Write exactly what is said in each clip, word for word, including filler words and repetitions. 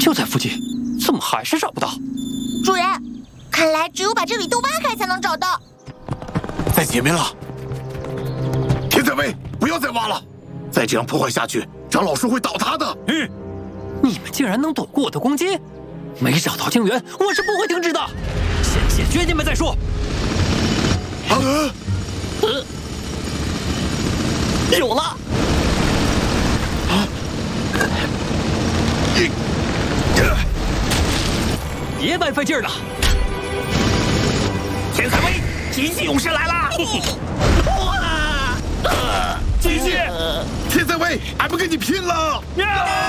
就在附近，怎么还是找不到？ 主人，看来只有把这里都挖开才能找到。 在前面了。天在位，不要再挖了，再这样破坏下去，长老树会倒塌的。 嗯，你们竟然能躲过我的攻击？没找到晶圆，我是不会停止的。先解决你们再说。 啊！ 呃，有了！ 啊！你，这， 别白费劲儿了。 天才威，机器勇士来啦！哇！呃，机器， 天在位，俺们跟你拼了！ 呀！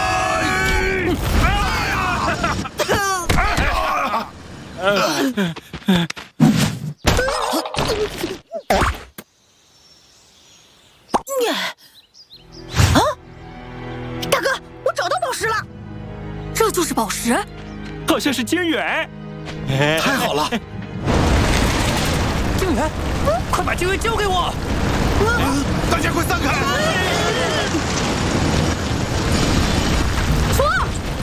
啊！大哥，我找到宝石了！这就是宝石？ 好像是晶圆。 太好了！ 晶圆，快把晶圆交给我！ 大家快散开！ 说。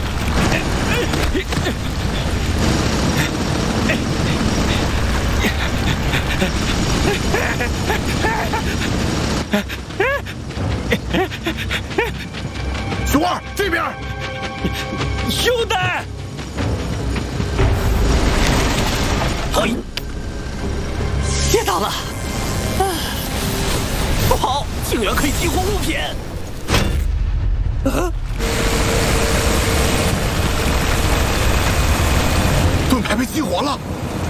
熊二这边， 兄弟！ 嘿，别倒了！啊， 不好，晶圆可以激活物品。 啊！ 盾牌被激活了！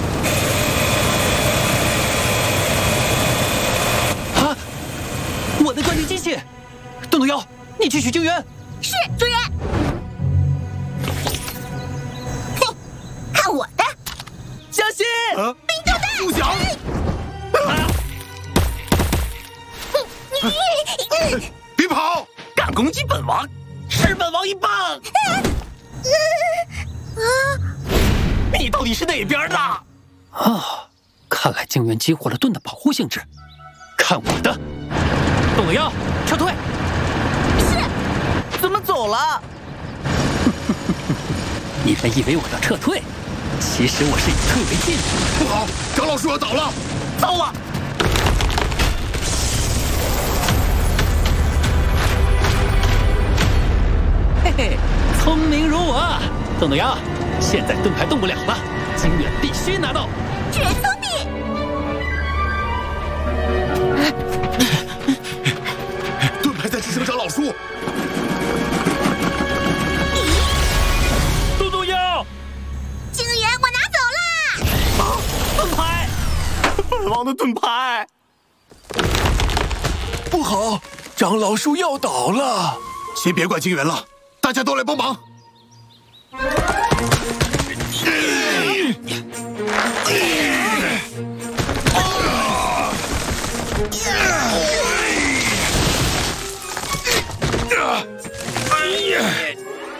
啊！我的钻机机器，东东妖，你去取晶圆。 是，主人。哼，看我的！ 小心！ 啊！ 冰豆弹！ 不想！ 啊！ 别跑！ 敢攻击本王，吃本王一棒！你到底是哪边的？ 啊，看来晶圆激活了盾的保护性质。看我的！东东妖，撤退！ 是。 怎么走了？ 你们以为我要撤退？其实我是以退为进。 不好，长老树要倒了！ 糟了！ 嘿嘿，聪明如我，东东妖，现在盾牌动不了了，晶圆必须拿到。 全聪明。 盾牌在支撑长老树。 嘟嘟妖， 晶圆我拿走了。 啊，盾牌，本王的盾牌。 不好，长老树要倒了！先别管晶圆了，大家都来帮忙。